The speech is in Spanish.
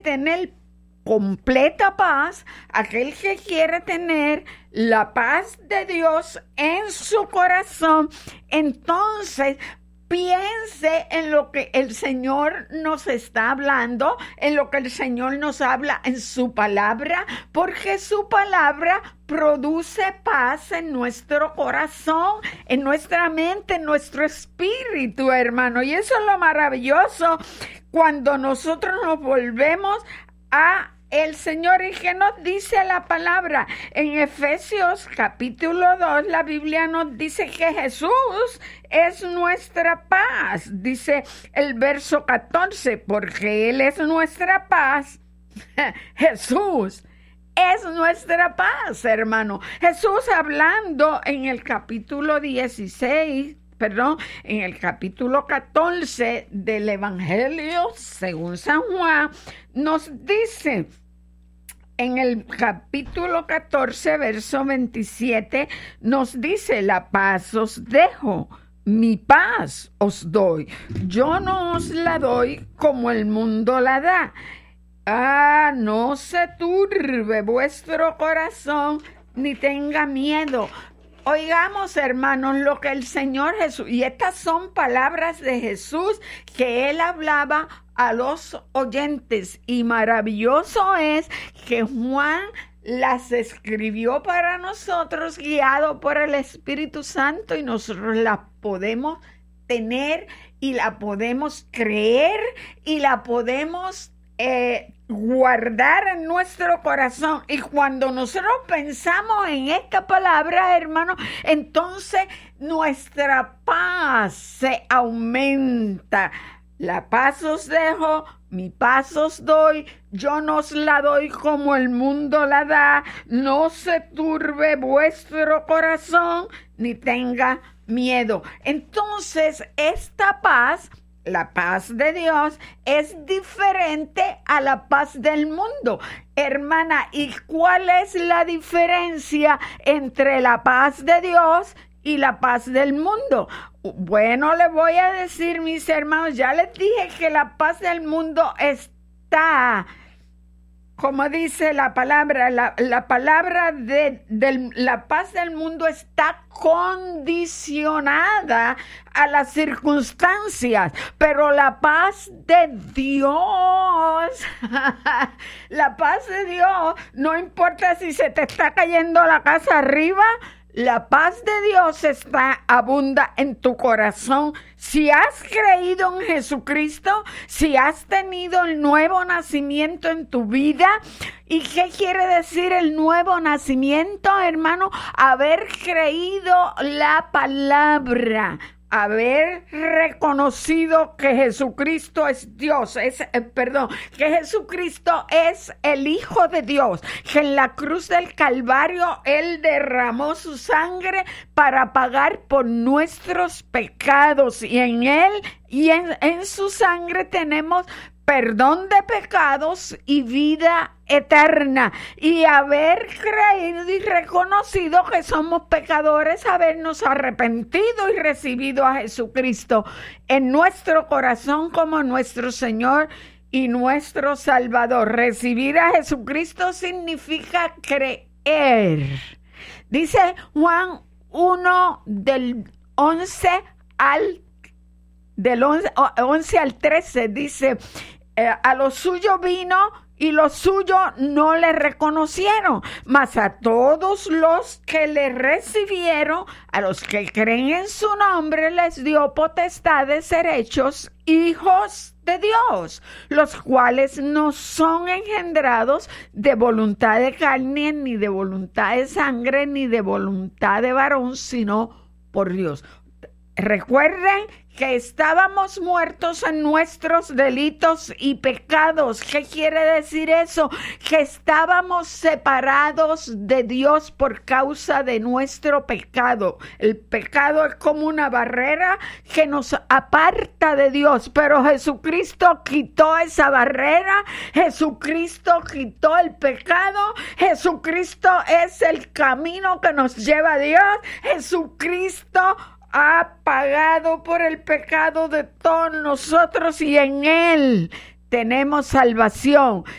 tener completa paz, aquel que quiere tener la paz de Dios en su corazón, entonces piense en lo que el Señor nos está hablando, en lo que el Señor nos habla en su palabra, porque su palabra produce paz en nuestro corazón, en nuestra mente, en nuestro espíritu, hermano. Y eso es lo maravilloso cuando nosotros nos volvemos a el Señor. ¿Y qué nos dice la palabra? En Efesios capítulo 2, la Biblia nos dice que Jesús es nuestra paz. Dice el verso 14, porque Él es nuestra paz. Jesús es nuestra paz, hermano. Jesús hablando en el capítulo 16, en el capítulo 14 del Evangelio según San Juan, nos dice en el capítulo 14, verso 27, nos dice: la paz os dejo, mi paz os doy. Yo no os la doy como el mundo la da. No se turbe vuestro corazón, ni tenga miedo. Oigamos, hermanos, lo que el Señor Jesús, y estas son palabras de Jesús que Él hablaba a los oyentes, y maravilloso es que Juan las escribió para nosotros, guiado por el Espíritu Santo, y nosotros las podemos tener, y la podemos creer, y la podemos guardar en nuestro corazón. Y cuando nosotros pensamos en esta palabra, hermano, entonces nuestra paz se aumenta. La paz os dejo, mi paz os doy, yo no os la doy como el mundo la da. No se turbe vuestro corazón, ni tenga miedo. Entonces, esta paz, la paz de Dios, es diferente a la paz del mundo. Hermana, ¿y cuál es la diferencia entre la paz de Dios y la paz del mundo? Bueno, les voy a decir, mis hermanos, ya les dije que la paz del mundo está, como dice la palabra, la palabra de la paz del mundo está condicionada a las circunstancias, pero la paz de Dios, la paz de Dios, no importa si se te está cayendo la casa arriba, la paz de Dios abunda en tu corazón. Si has creído en Jesucristo, si has tenido el nuevo nacimiento en tu vida. ¿Y qué quiere decir el nuevo nacimiento, hermano? Haber creído la palabra, haber reconocido que Jesucristo es Dios, que Jesucristo es el Hijo de Dios, que en la cruz del Calvario Él derramó su sangre para pagar por nuestros pecados, y en Él y en su sangre tenemos perdón de pecados y vida eterna. Y haber creído y reconocido que somos pecadores, habernos arrepentido y recibido a Jesucristo en nuestro corazón como nuestro Señor y nuestro Salvador. Recibir a Jesucristo significa creer. Dice Juan 1 del 11 al 13, dice: a lo suyo vino y los suyos no le reconocieron, mas a todos los que le recibieron, a los que creen en su nombre, les dio potestad de ser hechos hijos de Dios, los cuales no son engendrados de voluntad de carne, ni de voluntad de sangre, ni de voluntad de varón, sino por Dios. Recuerden que estábamos muertos en nuestros delitos y pecados. ¿Qué quiere decir eso? Que estábamos separados de Dios por causa de nuestro pecado. El pecado es como una barrera que nos aparta de Dios, pero Jesucristo quitó esa barrera. Jesucristo quitó el pecado. Jesucristo es el camino que nos lleva a Dios. Jesucristo ha pagado por el pecado de todos nosotros, y en Él tenemos salvación.